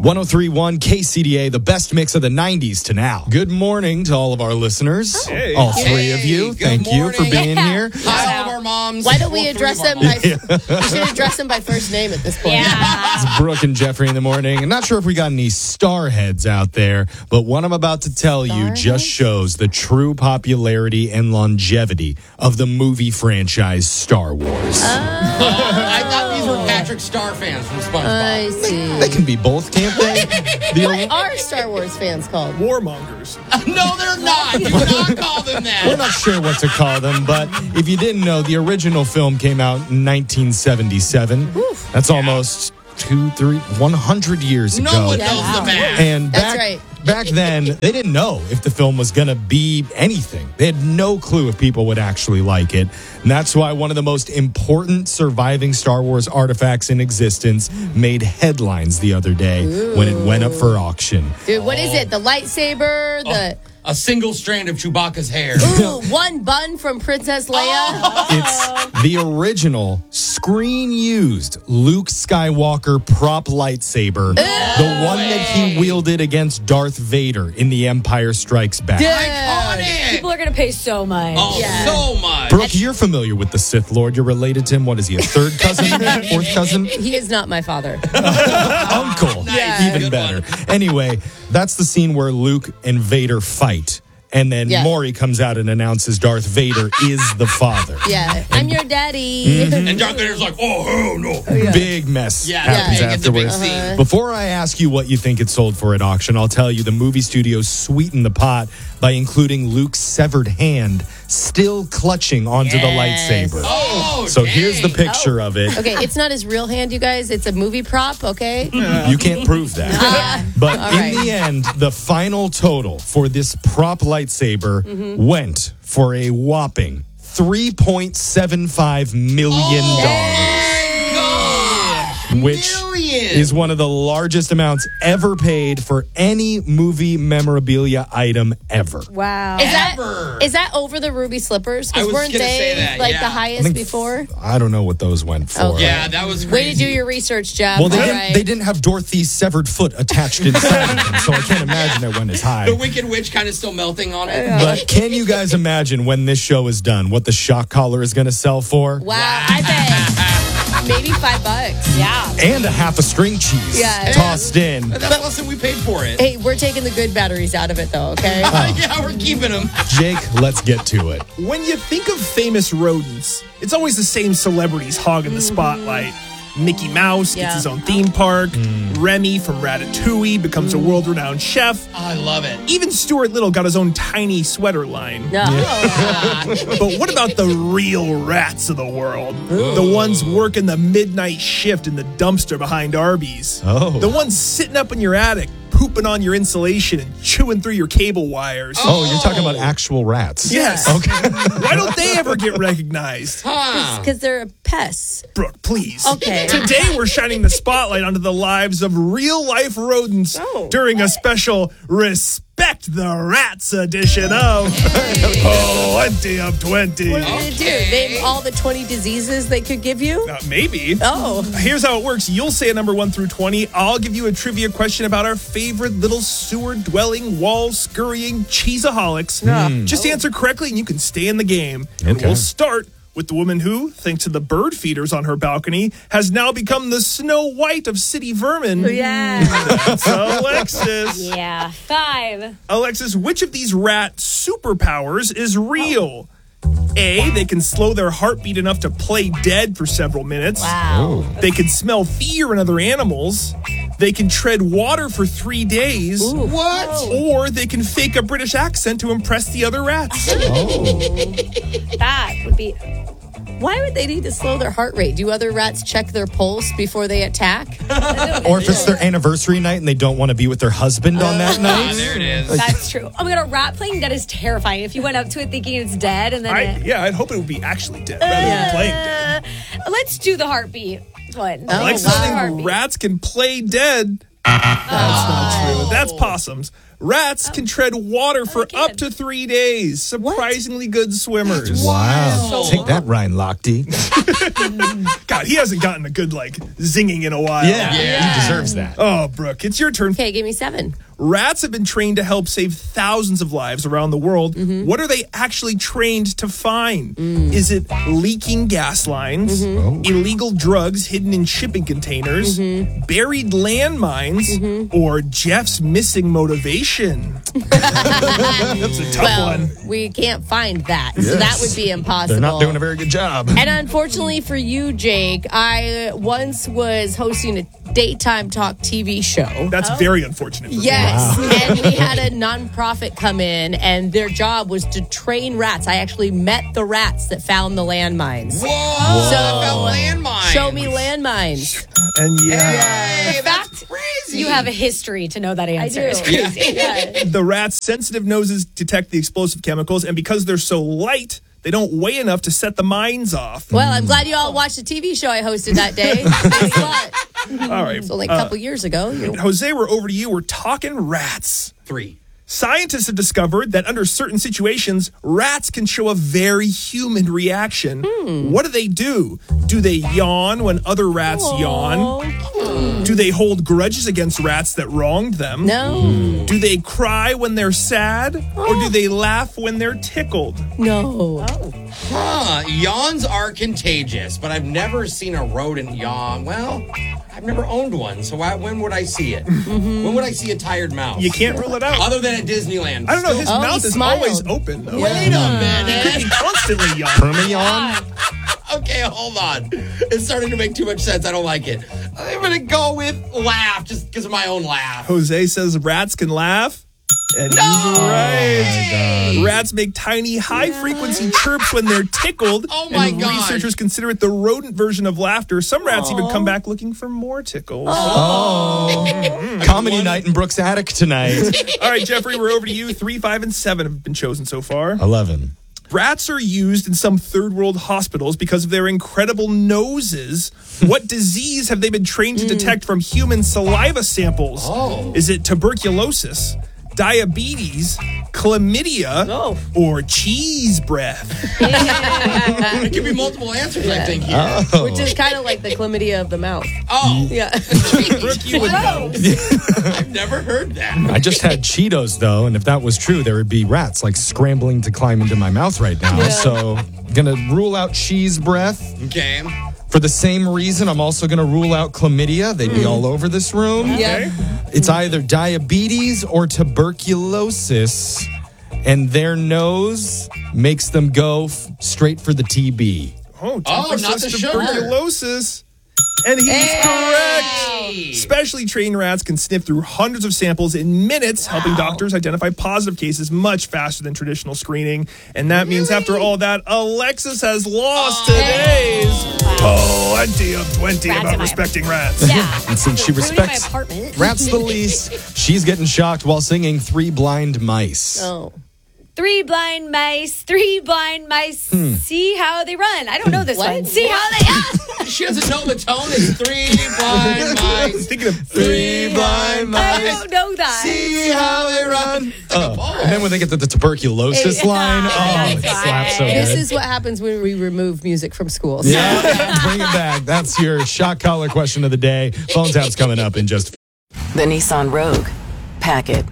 103.1 KCDA, the best mix of the 90s to now. Good morning to all of our listeners. Hey. All three of you. Thank you for being here. Hi, all of our moms. Why don't we address them by... We should address them by first name at this point. Yeah. It's Brooke and Jeffrey in the morning. I'm not sure if we got any star heads out there, but what I'm about to tell you just shows the true popularity and longevity of the movie franchise Star Wars. I thought these were Patrick Star fans from SpongeBob. I see. They can be both, can't they? What are Star Wars fans called? Warmongers. No, they're not. Do not call them that. We're not sure what to call them, but if you didn't know, the original film came out in 1977. That's almost 100 years ago. No one knows the math. And That's right. back then, they didn't know if the film was going to be anything. They had no clue if people would actually like it. And that's why one of the most important surviving Star Wars artifacts in existence made headlines the other day when it went up for auction. Dude, what is it? The lightsaber? The... A single strand of Chewbacca's hair. Ooh, one bun from Princess Leia? It's the original screen-used Luke Skywalker prop lightsaber, the one that he wielded against Darth Vader in The Empire Strikes Back. Iconic. People are going to pay so much. Oh, Yeah. so much. Brooke, you're familiar with the Sith Lord. You're related to him. What is he, a third cousin? Fourth cousin? He is not my father. Uncle. Nice. Even Good better. one. Anyway, that's the scene where Luke and Vader fight. And then Yeah. Maury comes out and announces Darth Vader is the father. Yeah. I'm your daddy. And Darth Vader's like, oh, hell no. Big mess Yeah, happens it's a big afterwards. scene. Before I ask you what you think it sold for at auction, I'll tell you the movie studio sweetened the pot by including Luke's severed hand still clutching onto the Yes. lightsaber. Oh, So dang. here's the picture of it. Okay, it's not his real hand, you guys. It's a movie prop, okay? You can't prove that. But All in right. the end, the final total for this prop lightsaber went for a whopping $3.75 million. Which is one of the largest amounts ever paid for any movie memorabilia item ever. Wow. Is that over the ruby slippers? I Because was weren't gonna say they that, like yeah. the I highest think- before? I don't know what those went for. Okay. Yeah, that was Way to crazy. do your research, Jeff. Well, All right. they didn't have Dorothy's severed foot attached inside of them, so I can't imagine it went as high. The Wicked Witch kind of still melting on it. But can you guys imagine when this show is done what the shock collar is going to sell for? Wow, I bet maybe $5. Yeah. And a half a string cheese Yeah. tossed in. That's less than we paid for it. Hey, we're taking the good batteries out of it, though, okay? Yeah, we're keeping them. Jake, let's get to it. When you think of famous rodents, it's always the same celebrities hogging the spotlight. Mickey Mouse gets Yeah. his own theme park. Remy from Ratatouille becomes a world-renowned chef. Oh, I love it. Even Stuart Little got his own tiny sweater line. No. But what about the real rats of the world? The ones working the midnight shift in the dumpster behind Arby's. Oh. The ones sitting up in your attic, pooping on your insulation and chewing through your cable wires. Oh, you're talking about actual rats. Yes. Okay. Why don't they ever get recognized? Huh. Because they're pests. Brooke, please. Okay. Today we're shining the spotlight onto the lives of real-life rodents during a special Respect the Rats edition of Plenty of 20. What did it do? Name all the 20 diseases they could give you? Maybe. Oh. Here's how it works. You'll say a number 1 through 20. I'll give you a trivia question about our favorite little sewer-dwelling, wall-scurrying cheeseaholics. Just answer correctly and you can stay in the game. And Okay. we'll start with the woman who, thanks to the bird feeders on her balcony, has now become the Snow White of city vermin. Yeah. That's Alexis. Yeah. 5. Alexis, which of these rat superpowers is real? A, they can slow their heartbeat enough to play dead for several minutes. Wow. They can smell fear in other animals. They can tread water for 3 days. What? Or they can fake a British accent to impress the other rats. That would be. Why would they need to slow their heart rate? Do other rats check their pulse before they attack? Or if it's their anniversary night and they don't want to be with their husband on that Ah, night. there it is. That's true. Oh my god, a rat playing dead is terrifying. If you went up to it thinking it's dead and then I'd hope it would be actually dead rather than playing dead. Let's do the heartbeat one. Alexis wow. saying rats can play dead. That's not true. That's possums. Rats can tread water for can. up to 3 days. Surprisingly good swimmers. Wow. Take that, Ryan Lochte. God, he hasn't gotten a good, zinging in a while. He deserves that. Oh, Brooke, it's your turn. Okay, give me 7. Rats have been trained to help save thousands of lives around the world. What are they actually trained to find? Is it leaking gas lines, illegal drugs hidden in shipping containers, buried landmines, or Jeff's missing motivation? That's a tough one. We can't find that, so that would be impossible. They're not doing a very good job. And unfortunately for you, Jake, I once was hosting a daytime talk TV show. That's very unfortunate for me. Yes, and we had a nonprofit come in, and their job was to train rats. I actually met the rats that found the landmines. Whoa! So, landmines. show me landmines. And Hey, The that's fact crazy. you have a history to know that I answer do. is crazy. Yeah. the rats' sensitive noses detect the explosive chemicals, and because they're so light, they don't weigh enough to set the mines off. Well, I'm glad you all watched the TV show I hosted that day. Thanks a lot. All right. It's only a couple years ago. Jose, we're over to you. We're talking rats. 3. Scientists have discovered that under certain situations, rats can show a very human reaction. What do? Do they yawn when other rats yawn? Do they hold grudges against rats that wronged them? No. Do they cry when they're sad? Or do they laugh when they're tickled? No. Yawns are contagious, but I've never seen a rodent yawn. Well, I've never owned one, so when would I see it? When would I see a tired mouse? You can't rule it out. Other than at Disneyland. I don't know. His Oh, mouth he is smiled. always open, though. Wait a minute. He constantly yawns. Perma-yawn? Okay, hold on. It's starting to make too much sense. I don't like it. I'm going to go with laugh just because of my own laugh. Jose says rats can laugh. And he's right. Rats make tiny, high-frequency chirps when they're tickled. Oh, my and gosh. researchers consider it the rodent version of laughter. Some rats even come back looking for more tickles. Comedy night in Brooks' attic tonight. All right, Jeffrey, we're over to you. 3, 5, and 7 have been chosen so far. 11. Rats are used in some third world hospitals because of their incredible noses. What disease have they been trained to detect from human saliva samples? Is it tuberculosis, diabetes, chlamydia, or cheese breath? It could be multiple answers, I think. Here. Which is kind of like the chlamydia of the mouth. Oh, Yeah. Brooke, you would know. I've never heard that. I just had Cheetos, though, and if that was true, there would be rats scrambling to climb into my mouth right now. Yeah. So, gonna rule out cheese breath. Okay. For the same reason, I'm also gonna rule out chlamydia. They'd be all over this room. Yeah. It's either diabetes or tuberculosis, and their nose makes them go straight for the TB. Tom not says the sugar. tuberculosis. And he's correct. Specially trained rats can sniff through hundreds of samples in minutes, helping doctors identify positive cases much faster than traditional screening. And that means after all that, Alexis has lost today's plenty of 20 Rats about in my- respecting rats. Yeah. And since she Ruining my respects apartment. rats the least, she's getting shocked while singing Three Blind Mice. Oh. 3 blind mice, 3 blind mice. See how they run. I don't know this What? one. See how they. She doesn't know the tone. It's 3 blind mice. Thinking of Three blind I mice. don't know that. See how they run. And then when they get to the tuberculosis line, it slaps so This good. is what happens when we remove music from schools. Yeah, bring it back. That's your shock collar question of the day. Phone tap's coming up in just. The Nissan Rogue. Pack it.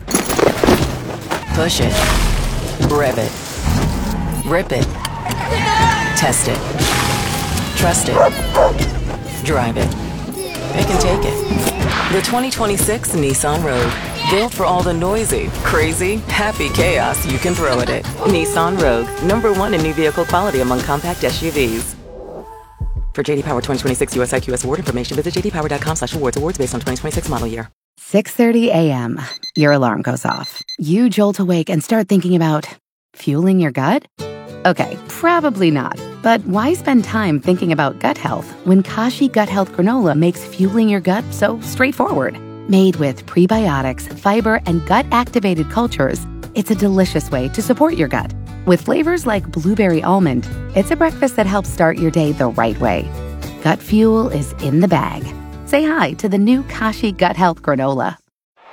Push it. Rev it. Rip it. Test it. Trust it. Drive it. Pick and take it. The 2026 Nissan Rogue. Built for all the noisy, crazy, happy chaos you can throw at it. Nissan Rogue. #1 in new vehicle quality among compact SUVs. For JD Power 2026 US IQS award information, visit jdpower.com/awards. Awards based on 2026 model year. 6:30 a.m. Your alarm goes off. You jolt awake and start thinking about fueling your gut? Okay, probably not. But why spend time thinking about gut health when Kashi Gut Health Granola makes fueling your gut so straightforward? Made with prebiotics, fiber, and gut-activated cultures, it's a delicious way to support your gut. With flavors like blueberry almond, it's a breakfast that helps start your day the right way. Gut fuel is in the bag. Say hi to the new Kashi Gut Health Granola.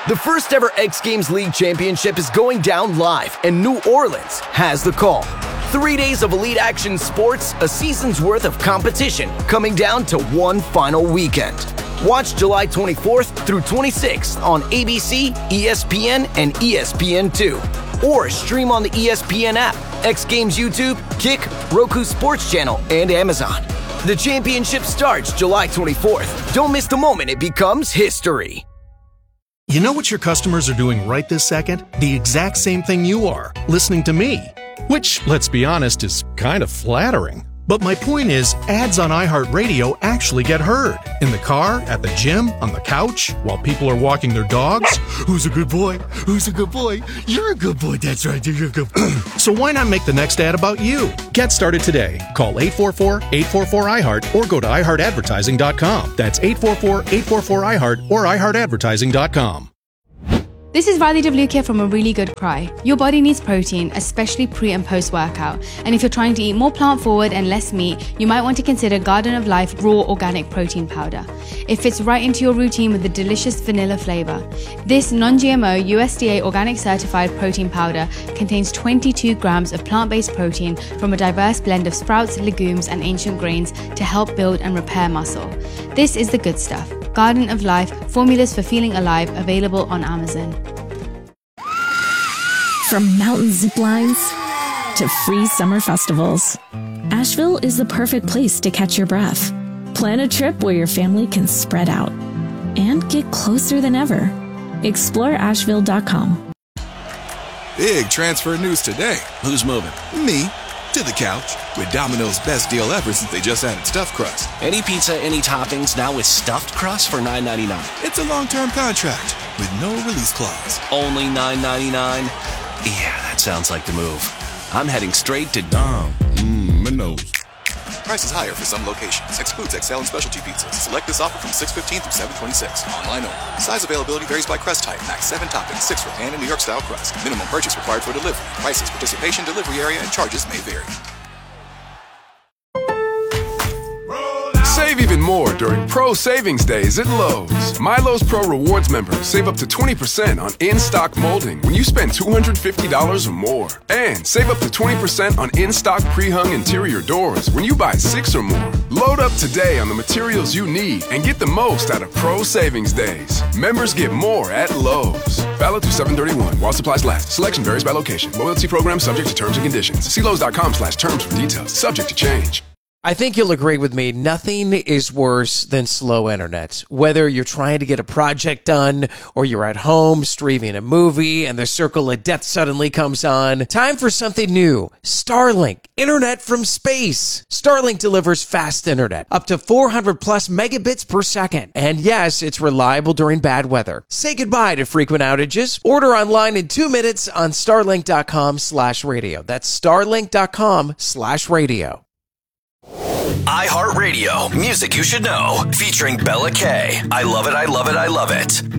The first ever X Games League Championship is going down live, and New Orleans has the call. 3 days of elite action sports, a season's worth of competition, coming down to one final weekend. Watch July 24th through 26th on ABC, ESPN, and ESPN2. Or stream on the ESPN app, X Games YouTube, Kick, Roku Sports Channel, and Amazon. The championship starts July 24th. Don't miss the moment it becomes history. You know what your customers are doing right this second? The exact same thing you are, listening to me. Which, let's be honest, is kind of flattering. But my point is, ads on iHeartRadio actually get heard. In the car, at the gym, on the couch, while people are walking their dogs. Who's a good boy? Who's a good boy? You're a good boy, that's right, you're a good boy. So why not make the next ad about you? Get started today. Call 844-844-iHeart or go to iHeartAdvertising.com. That's 844-844-iHeart or iHeartAdvertising.com. This is Riley DeVluke from A Really Good Cry. Your body needs protein, especially pre and post workout. And if you're trying to eat more plant forward and less meat, you might want to consider Garden of Life Raw Organic Protein Powder. It fits right into your routine with a delicious vanilla flavor. This non-GMO USDA organic certified protein powder contains 22 grams of plant-based protein from a diverse blend of sprouts, legumes, and ancient grains to help build and repair muscle. This is the good stuff. Garden of Life, formulas for feeling alive, available on Amazon. From mountain zip lines to free summer festivals, Asheville is the perfect place to catch your breath. Plan a trip where your family can spread out and get closer than ever. Explore Asheville.com. Big transfer news today. Who's moving? Me. To the couch with Domino's best deal ever since they just added stuffed crust. Any pizza, any toppings, now with stuffed crust for $9.99. It's a long-term contract with no release clause. Only $9.99? Yeah, that sounds like the move. I'm heading straight to Domino's. Price is higher for some locations. Excludes XL and specialty pizzas. Select this offer from 6/15 through 7/26. Online only. Size availability varies by crust type. Max 7 toppings, 6 for pan and New York style crust. Minimum purchase required for delivery. Prices, participation, delivery area, and charges may vary. Save even more during Pro Savings Days at Lowe's. MyLowe's Pro Rewards members save up to 20% on in-stock molding when you spend $250 or more. And save up to 20% on in-stock pre-hung interior doors when you buy 6 or more. Load up today on the materials you need and get the most out of Pro Savings Days. Members get more at Lowe's. Valid through 7/31 while supplies last. Selection varies by location. Loyalty program subject to terms and conditions. See Lowe's.com/terms for details. Subject to change. I think you'll agree with me. Nothing is worse than slow internet. Whether you're trying to get a project done or you're at home streaming a movie and the circle of death suddenly comes on. Time for something new. Starlink. Internet from space. Starlink delivers fast internet. Up to 400 plus megabits per second. And yes, it's reliable during bad weather. Say goodbye to frequent outages. Order online in 2 minutes on starlink.com/radio. That's starlink.com/radio. iHeartRadio, music you should know, featuring Bella K. I love it, I love it, I love it.